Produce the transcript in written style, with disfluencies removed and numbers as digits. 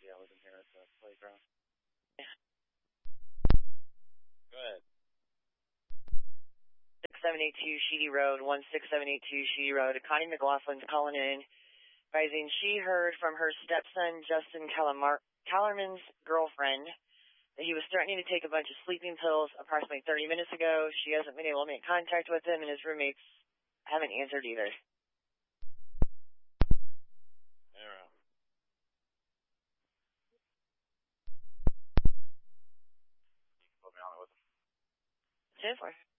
I wasn't here at the playground. Go ahead. 6782 Sheedy Road, 16782 Sheedy Road. Connie McLaughlin's calling in, advising she heard from her stepson, Justin Kellerman's girlfriend, that he was threatening to take a bunch of sleeping pills approximately 30 minutes ago. She hasn't been able to make contact with him, and his roommates haven't answered either. Arrow. You can put me on it with him. 10-4.